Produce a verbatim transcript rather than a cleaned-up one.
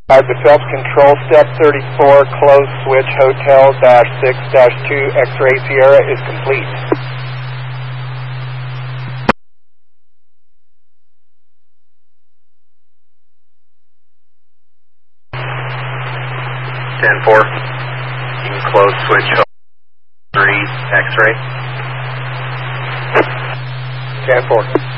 Uh, the Phelps Control Step thirty-four, closed switch Hotel dash six dash two X-ray Sierra is complete. ten four, you can close switch three X-ray. ten four.